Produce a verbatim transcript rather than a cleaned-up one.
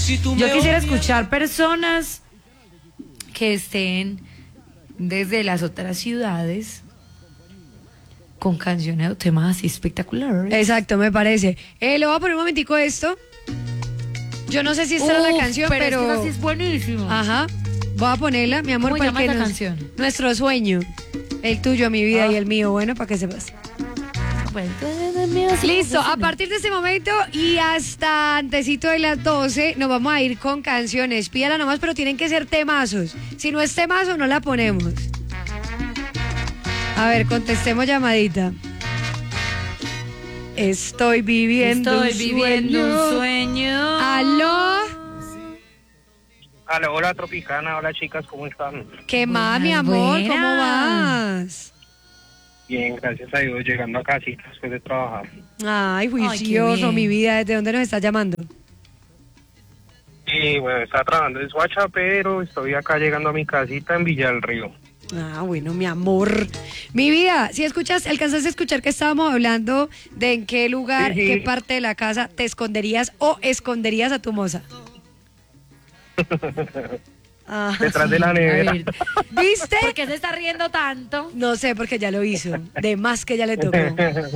Yo quisiera escuchar personas que estén desde las otras ciudades con canciones o temas así espectaculares. Exacto, me parece. Eh, le voy a poner un momentico esto. Yo no sé si esta era la canción, pero... pero... Esta sí es buenísimo. Ajá. Voy a ponerla, mi amor, ¿Cómo para llama que esa nos- canción? Nuestro sueño. El tuyo, mi vida, Ah. y el mío. Bueno, para que sepas. Bueno, entonces, Listo, a partir de este momento y hasta antesito de las doce nos vamos a ir con canciones. Pídala nomás, pero tienen que ser temazos. Si no es temazo, no la ponemos. A ver, contestemos llamadita. Estoy viviendo Estoy un viviendo sueño. un sueño. ¿Aló? Hola, hola Tropicana, hola chicas, ¿cómo están? ¿Qué más, Buenas, mi amor? ¿Cómo buenas. vas? Bien, gracias a Dios, llegando a casita después de trabajar. Ay, qué juicioso, bien. mi vida. ¿Desde dónde nos estás llamando? Y bueno, estaba trabajando en Suacha, pero estoy acá llegando a mi casita en Villa del Río. Ah, bueno, mi amor. Mi vida, si escuchas, alcanzaste a escuchar que estábamos hablando de en qué lugar, Sí, sí. qué parte de la casa te esconderías o esconderías a tu moza. Ah, Detrás de la A nevera. ver, ¿viste? ¿por qué se está riendo tanto? No sé, porque ya lo hizo. De más que ya le tocó.